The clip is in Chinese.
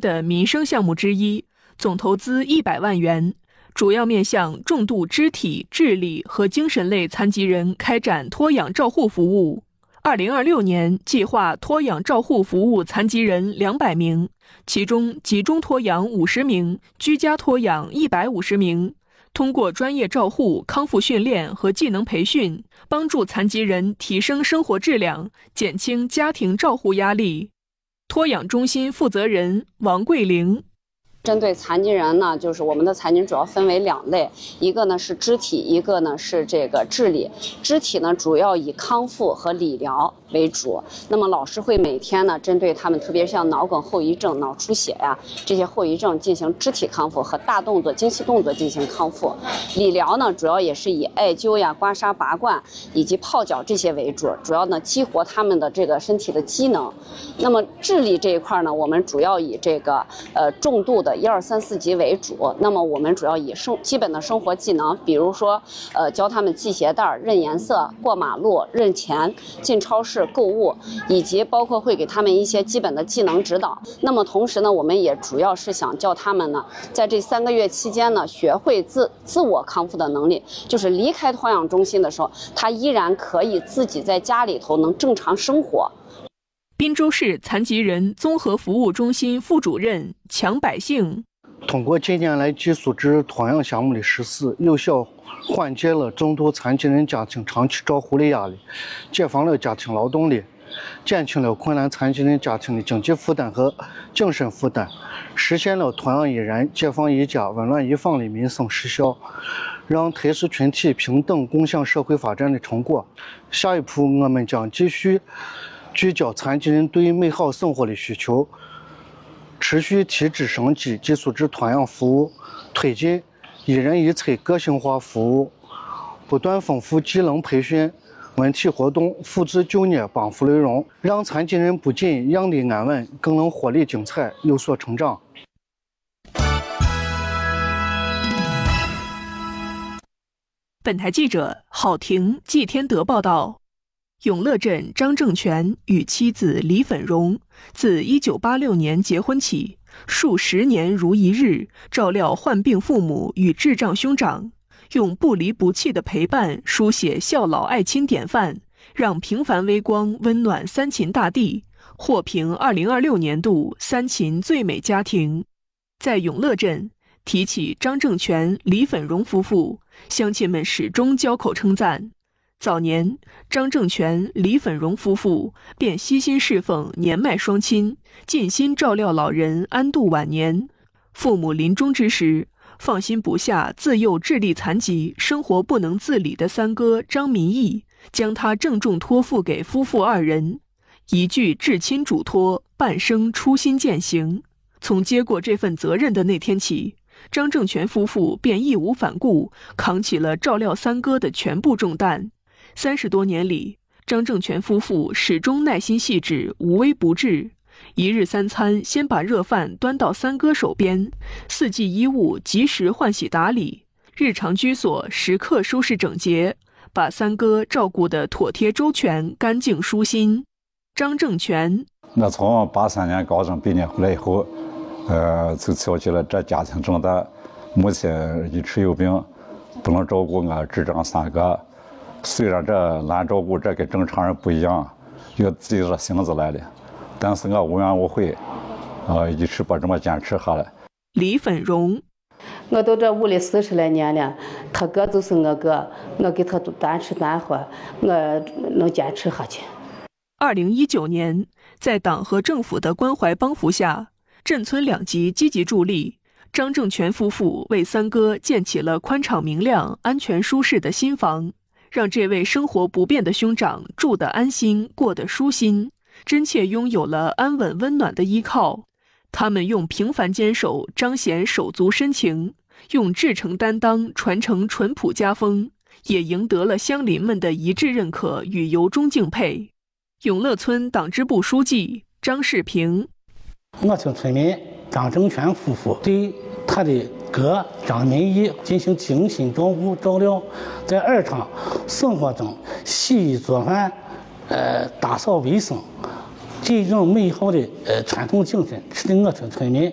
的民生项目之一，总投资100万元，主要面向重度肢体、智力和精神类残疾人开展托养照护服务。2026年计划托养照护服务残疾人200名，其中集中托养50名，居家托养150名。通过专业照护、康复训练和技能培训，帮助残疾人提升生活质量，减轻家庭照护压力。托养中心负责人王桂玲。 针对残疾人呢，就是我们的残疾人主要分为2类，一个呢是肢体，一个呢是这个智力。肢体呢主要以康复和理疗为主，那么老师会每天呢针对他们，特别像脑梗后遗症、脑出血呀这些后遗症进行肢体康复和大动作、精细动作进行康复。理疗呢主要也是以艾灸呀、刮痧、拔罐以及泡脚这些为主，主要呢激活他们的这个身体的机能。那么智力这一块呢，我们主要以这个重度的1、2、3、4级为主。那么我们主要以基本的生活技能，比如说教他们系鞋带、认颜色、过马路、认钱、进超市购物，以及包括会给他们一些基本的技能指导。那么同时呢，我们也主要是想教他们呢，在这3个月期间呢，学会自我康复的能力，就是离开托养中心的时候，他依然可以自己在家里头能正常生活。 滨州市残疾人综合服务中心副主任强百姓， 通过近年来寄宿制托养项目的实施，有效缓解了众多残疾人家庭长期照护的压力，解放了家庭劳动力，减轻了困难残疾人家庭的经济负担和精神负担，实现了托养一人、解放一家、温暖一方的民生实效，让特殊群体平等共享社会发展的成果。下一步，我们将继续聚焦残疾人对美好生活的需求，持续提质升级寄宿制托养服务，推进一人一策个性化服务，不断丰富技能培训、文体活动、复制就业帮扶内容，让残疾人不仅养得安稳，更能活力精彩，有所成长。 本台记者郝婷、季天德报道。永乐镇张正全与妻子李粉荣自1986年结婚起，数10年如一日照料患病父母与智障兄长，用不离不弃的陪伴书写孝老爱亲典范，让平凡微光温暖三秦大地，获评2026年度三秦最美家庭。在永乐镇提起张正全、李粉荣夫妇，乡亲们始终交口称赞。早年，张正全、李粉荣夫妇便悉心侍奉年迈双亲，尽心照料老人，安度晚年。父母临终之时，放心不下自幼智力残疾、生活不能自理的三哥张民义，将他郑重托付给夫妇2人。一句至亲嘱托，半生初心践行。从接过这份责任的那天起，张正全夫妇便义无反顾，扛起了照料三哥的全部重担。30多年里，张正全夫妇始终耐心细致，无微不至。一日3餐先把热饭端到三哥手边，4季衣物及时换洗打理，日常居所时刻收拾整洁，把三哥照顾得妥帖周全、干净舒心。张正全： 我从83年高中毕业回来以后，就挑起了这家庭中的母亲一直有病，不能照顾我智障三哥。虽然这难照顾，这跟正常人不一样，有自己的性子来的，但是我无怨无悔，一直把这么坚持下来。 李粉荣： 我到这屋里40来年了，他哥就是我哥，我给他端吃端喝，我能坚持下去。 2019年，在党和政府的关怀帮扶下，镇村2级积极助力，张正全夫妇为三哥建起了宽敞明亮、安全舒适的新房，让这位生活不便的兄长住得安心，过得舒心，真切拥有了安稳温暖的依靠。他们用平凡坚守彰显手足深情，用至诚担当传承淳朴家风，也赢得了乡邻们的一致认可与由衷敬佩。永乐村党支部书记张世平： 我村村民张正全夫妇对他的哥张民义进行精心照顾照料，在日常生活中洗衣做饭，打扫卫生，这种美好的传统精神，使得我村村民